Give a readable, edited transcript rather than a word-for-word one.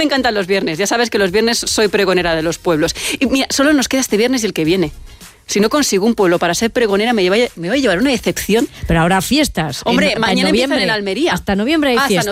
encantan los viernes. Ya sabes que los viernes soy pregonera de los pueblos. Y mira, solo nos queda este viernes y el que viene. Si no consigo un pueblo para ser pregonera, me voy a llevar una decepción. Pero ahora fiestas. Hombre, mañana empiezan en Almería. Hasta noviembre hay fiestas.